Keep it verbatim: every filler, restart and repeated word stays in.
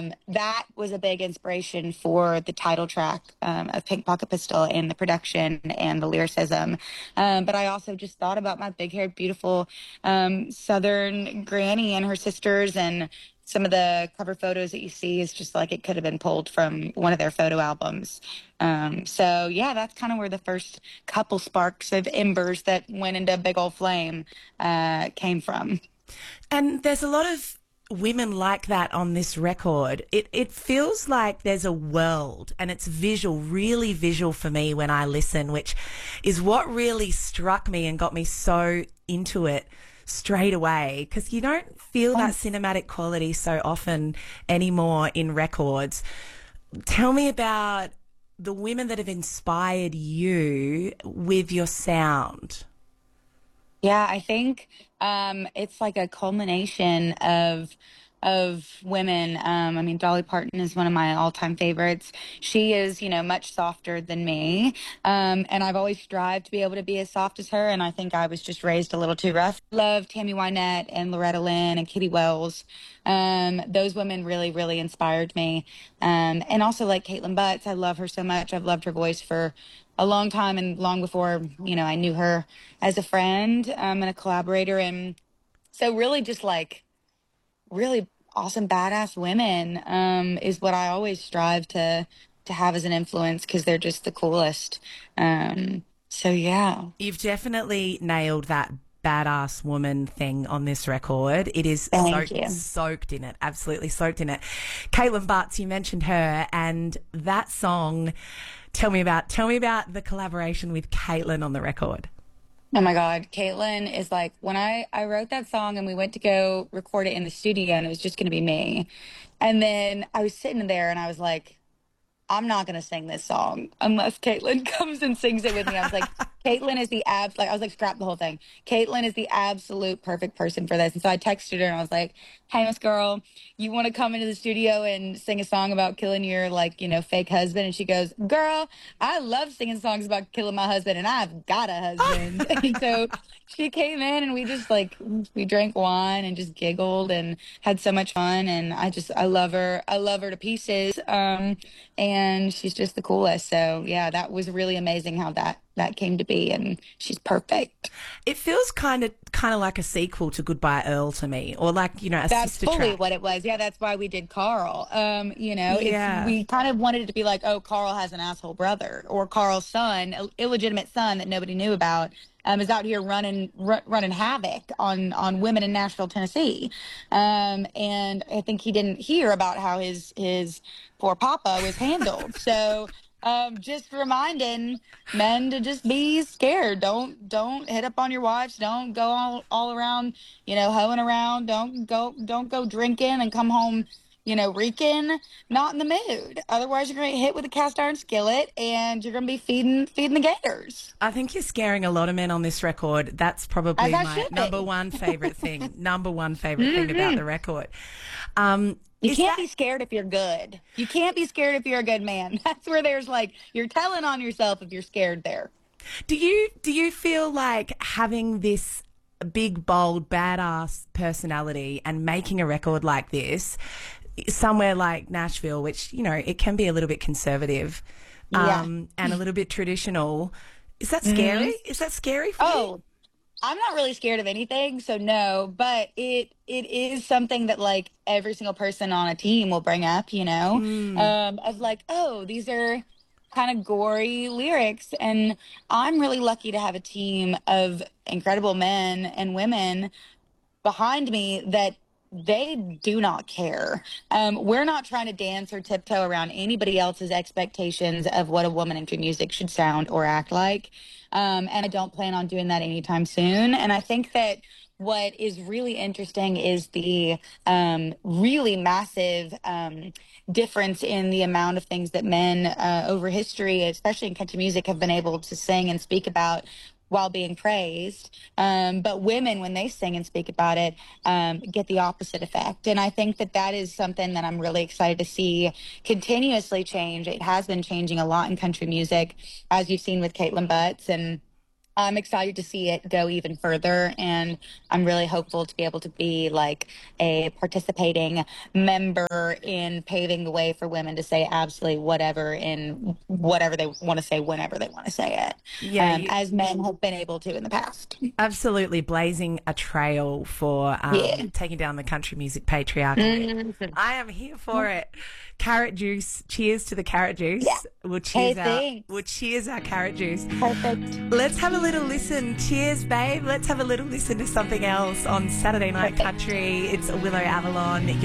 um, that was a big inspiration for the title track um, of Pink Pocket Pistol and the production and the lyricism. Um, but I also just thought about my big-haired, beautiful um, Southern granny and her sisters, and some of the cover photos that you see is just like it could have been pulled from one of their photo albums. Um, so, yeah, that's kind of where the first couple sparks of embers that went into a big old flame uh, came from. And there's a lot of women like that on this record. It it feels like there's a world, and it's visual, really visual for me when I listen, which is what really struck me and got me so into it straight away, because you don't feel that cinematic quality so often anymore in records. Tell me about the women that have inspired you with your sound. Yeah, I think um, it's like a culmination of of women. Um, I mean, Dolly Parton is one of my all-time favorites. She is, you know, much softer than me, um, and I've always strived to be able to be as soft as her. And I think I was just raised a little too rough. Love Tammy Wynette and Loretta Lynn and Kitty Wells. Um, those women really, really inspired me. Um, and also like Caitlin Butts. I love her so much. I've loved her voice for a long time, and long before, you know, I knew her as a friend um, and a collaborator. And so really just like really awesome, badass women um, is what I always strive to to have as an influence, because they're just the coolest. Um, so, yeah. You've definitely nailed that badass woman thing on this record. It is Thank soaked, you. soaked in it, absolutely soaked in it. Caitlin Butts, you mentioned her, and that song. Tell me about tell me about the collaboration with Caitlin on the record. Oh my God, Caitlin is like, when I, I wrote that song and we went to go record it in the studio, and it was just going to be me. And then I was sitting there and I was like, I'm not going to sing this song unless Caitlin comes and sings it with me. I was like, Caitlin is the abs, like, I was like, scrap the whole thing. Caitlin is the absolute perfect person for this. And so I texted her and I was like, hey, Miss Girl, you want to come into the studio and sing a song about killing your, like, you know, fake husband? And she goes, girl, I love singing songs about killing my husband, and I've got a husband. And so she came in and we just like, we drank wine and just giggled and had so much fun. And I just, I love her. I love her to pieces. Um, and she's just the coolest. So yeah, that was really amazing how that, that came to be. And she's perfect. It feels kind of kind of like a sequel to Goodbye Earl to me, or like, you know, a That's sister fully track. what it was. Yeah, that's why we did Carl. Um, you know, Yeah. it's, we kind of wanted it to be like, oh, Carl has an asshole brother, or Carl's son, Ill- illegitimate son that nobody knew about, um, is out here running r- running havoc on on women in Nashville, Tennessee. Um, and I think he didn't hear about how his his poor papa was handled. So um, just reminding men to just be scared. Don't don't hit up on your wives. Don't go all, all around, you know, hoeing around. Don't go don't go drinking and come home, you know, reeking, not in the mood. Otherwise, you're gonna get hit with a cast iron skillet, and you're gonna be feeding feeding the gators. I think you're scaring a lot of men on this record. That's probably As I my should number be. one favorite thing. number one favorite thing about the record. Um, You is can't that be scared if you're good. You can't be scared if you're a good man. That's where there's like, you're telling on yourself if you're scared there. do you do you feel like having this big, bold, badass personality and making a record like this, somewhere like Nashville, which, you know, it can be a little bit conservative, Yeah. um, and a little bit traditional. Is that scary? Is that scary for you? Oh, I'm not really scared of anything, so no, but it it is something that like every single person on a team will bring up, you know, um, of like, oh, these are kind of gory lyrics, and I'm really lucky to have a team of incredible men and women behind me that they do not care. Um, we're not trying to dance or tiptoe around anybody else's expectations of what a woman in music should sound or act like. Um, and I don't plan on doing that anytime soon. And I think that what is really interesting is the um, really massive um, difference in the amount of things that men uh, over history, especially in country music, have been able to sing and speak about while being praised. Um, but women, when they sing and speak about it, um, get the opposite effect. And I think that that is something that I'm really excited to see continuously change. It has been changing a lot in country music, as you've seen with Caitlin Butts. And I'm excited to see it go even further, and I'm really hopeful to be able to be like a participating member in paving the way for women to say absolutely whatever in whatever they want to say whenever they want to say it, Yeah, um, you as men have been able to in the past. absolutely blazing a trail for Yeah. um, taking down the country music patriarchy. Mhm. I am here for it. Carrot juice. Cheers to the carrot Yeah. juice. We'll Hey, cheers our thanks. we'll cheers our carrot juice. Perfect. Let's have a little listen. Cheers, babe. Let's have a little listen to something else on Saturday Night Perfect. Country. It's Willow Avalon.